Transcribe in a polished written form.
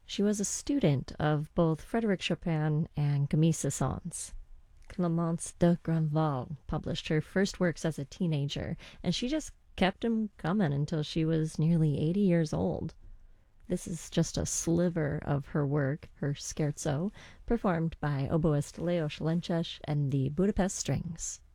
She was a student of both Frédéric Chopin and Camille Saint-Saëns. Clémence de Grandval published her first works as a teenager, and she just kept 'em coming until she was nearly 80 years old. This is just a sliver of her work, her scherzo, performed by oboist Leos Lenches and the Budapest Strings.